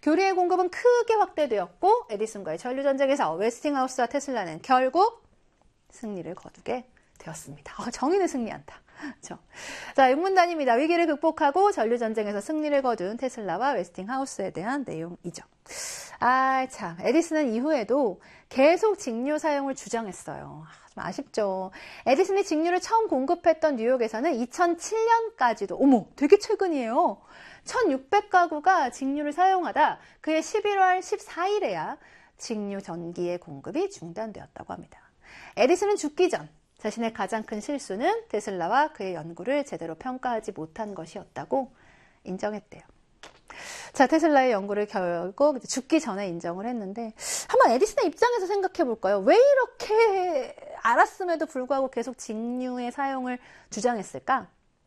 교류의 공급은 크게 확대되었고 에디슨과의 전류 전쟁에서 웨스팅하우스와 테슬라는 결국 승리를 거두게 되었습니다. 정의는 승리한다. 그렇죠? 자, 육문단입니다. 위기를 극복하고 전류 전쟁에서 승리를 거둔 테슬라와 웨스팅하우스에 대한 내용이죠. 참, 에디슨은 이후에도 계속 직류 사용을 주장했어요. 좀 아쉽죠. 에디슨이 직류를 처음 공급했던 뉴욕에서는 2007년까지도, 어머, 되게 최근이에요. 1600가구가 직류를 사용하다 그해 11월 14일에야 직류 전기의 공급이 중단되었다고 합니다. 에디슨은 죽기 전 자신의 가장 큰 실수는 테슬라와 그의 연구를 제대로 평가하지 못한 것이었다고 인정했대요. 자, 테슬라의 연구를 결국 죽기 전에 인정을 했는데 한번 에디슨의 입장에서 생각해 볼까요? 왜 이렇게 알았음에도 불구하고 계속 직류의 사용을 주장했을까?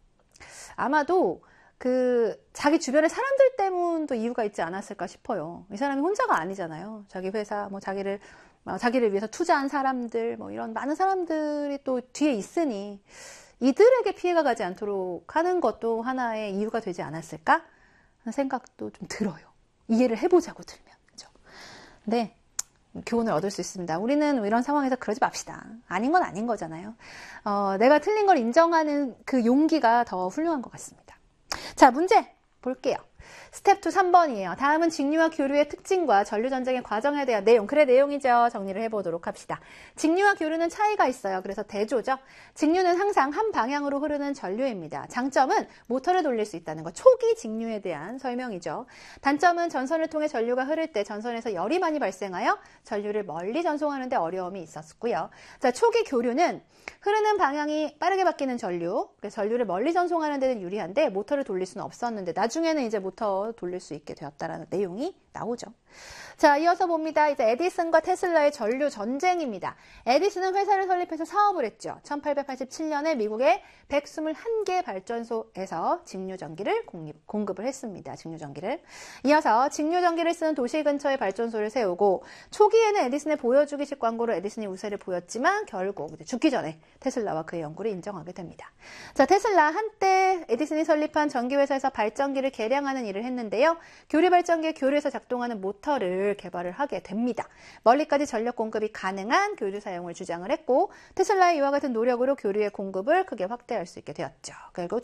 아마도 자기 주변의 사람들 때문도 이유가 있지 않았을까 싶어요. 이 사람이 혼자가 아니잖아요. 자기 회사, 자기를 위해서 투자한 사람들, 이런 많은 사람들이 또 뒤에 있으니 이들에게 피해가 가지 않도록 하는 것도 하나의 이유가 되지 않았을까 하는 생각도 좀 들어요. 이해를 해보자고 들면. 그죠? 근데 교훈을 얻을 수 있습니다. 우리는 이런 상황에서 그러지 맙시다. 아닌 건 아닌 거잖아요. 내가 틀린 걸 인정하는 그 용기가 더 훌륭한 것 같습니다. 자, 문제 볼게요. 스텝 2 3번이에요. 다음은 직류와 교류의 특징과 전류전쟁의 과정에 대한 내용. 그래, 내용이죠. 정리를 해보도록 합시다. 직류와 교류는 차이가 있어요. 그래서 대조죠. 직류는 항상 한 방향으로 흐르는 전류입니다. 장점은 모터를 돌릴 수 있다는 것. 초기 직류에 대한 설명이죠. 단점은 전선을 통해 전류가 흐를 때 전선에서 열이 많이 발생하여 전류를 멀리 전송하는 데 어려움이 있었고요. 자, 초기 교류는 흐르는 방향이 빠르게 바뀌는 전류, 전류를 멀리 전송하는 데는 유리한데 모터를 돌릴 수는 없었는데 나중에는 이제 모터 돌릴 수 있게 되었다라는 내용이 나오죠. 자, 이어서 봅니다. 이제 에디슨과 테슬라의 전류 전쟁입니다. 에디슨은 회사를 설립해서 사업을 했죠. 1887년에 미국의 121개 발전소에서 직류전기를 공급을 했습니다. 직류전기를. 이어서 직류전기를 쓰는 도시 근처에 발전소를 세우고 초기에는 에디슨의 보여주기식 광고로 에디슨이 우세를 보였지만 결국 죽기 전에 테슬라와 그의 연구를 인정하게 됩니다. 자, 테슬라 한때 에디슨이 설립한 전기회사에서 발전기를 개량하는 일을 했는데요. 교류발전기의 교류에서 작동하는 모터를 개발을 하게 됩니다. 멀리까지 전력 공급이 가능한 교류 사용을 주장을 했고 테슬라의 이와 같은 노력으로 교류의 공급을 크게 확대할 수 있게 되었죠. 결국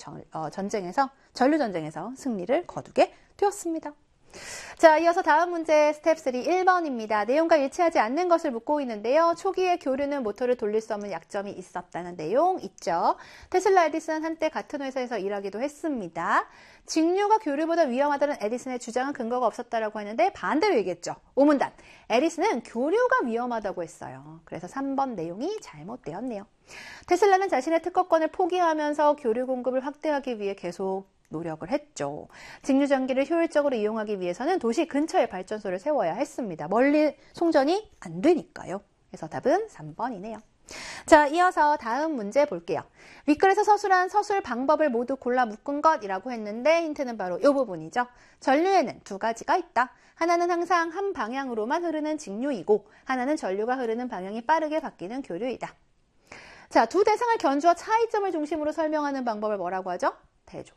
전류전쟁에서 승리를 거두게 되었습니다. 자, 이어서 다음 문제 스텝 3 1번입니다. 내용과 일치하지 않는 것을 묻고 있는데요. 초기의 교류는 모터를 돌릴 수 없는 약점이 있었다는 내용 있죠. 테슬라, 에디슨 한때 같은 회사에서 일하기도 했습니다. 직류가 교류보다 위험하다는 에디슨의 주장은 근거가 없었다라고 했는데 반대로 얘기했죠. 오문단. 에디슨은 교류가 위험하다고 했어요. 그래서 3번 내용이 잘못되었네요. 테슬라는 자신의 특허권을 포기하면서 교류 공급을 확대하기 위해 계속 노력을 했죠. 직류전기를 효율적으로 이용하기 위해서는 도시 근처에 발전소를 세워야 했습니다. 멀리 송전이 안 되니까요. 그래서 답은 3번이네요. 자, 이어서 다음 문제 볼게요. 윗글에서 서술한 서술 방법을 모두 골라 묶은 것이라고 했는데 힌트는 바로 이 부분이죠. 전류에는 두 가지가 있다. 하나는 항상 한 방향으로만 흐르는 직류이고 하나는 전류가 흐르는 방향이 빠르게 바뀌는 교류이다. 자, 두 대상을 견주어 차이점을 중심으로 설명하는 방법을 뭐라고 하죠? 대조.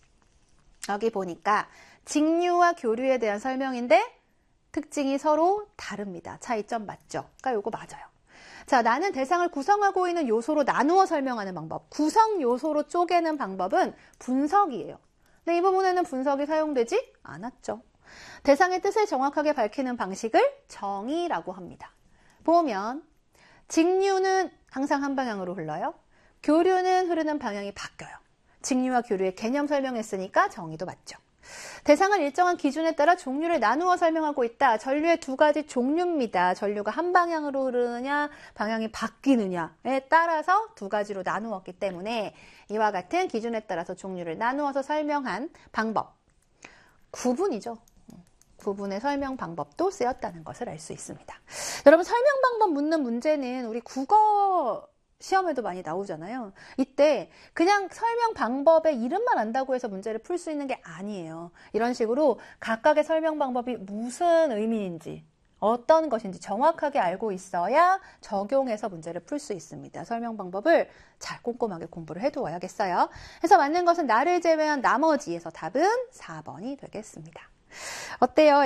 여기 보니까 직류와 교류에 대한 설명인데 특징이 서로 다릅니다. 차이점 맞죠? 그러니까 요거 맞아요. 자, 나는 대상을 구성하고 있는 요소로 나누어 설명하는 방법. 구성 요소로 쪼개는 방법은 분석이에요. 근데 이 부분에는 분석이 사용되지 않았죠. 대상의 뜻을 정확하게 밝히는 방식을 정의라고 합니다. 보면 직류는 항상 한 방향으로 흘러요. 교류는 흐르는 방향이 바뀌어요. 직류와 교류의 개념 설명했으니까 정의도 맞죠. 대상을 일정한 기준에 따라 종류를 나누어 설명하고 있다. 전류의 두 가지 종류입니다. 전류가 한 방향으로 흐르느냐, 방향이 바뀌느냐에 따라서 두 가지로 나누었기 때문에 이와 같은 기준에 따라서 종류를 나누어서 설명한 방법. 구분이죠. 구분의 설명 방법도 쓰였다는 것을 알 수 있습니다. 여러분, 설명 방법 묻는 문제는 우리 국어 시험에도 많이 나오잖아요. 이때 그냥 설명 방법의 이름만 안다고 해서 문제를 풀 수 있는 게 아니에요. 이런 식으로 각각의 설명 방법이 무슨 의미인지 어떤 것인지 정확하게 알고 있어야 적용해서 문제를 풀 수 있습니다. 설명 방법을 잘 꼼꼼하게 공부를 해두어야겠어요. 그래서 맞는 것은 나를 제외한 나머지에서 답은 4번이 되겠습니다. 어때요?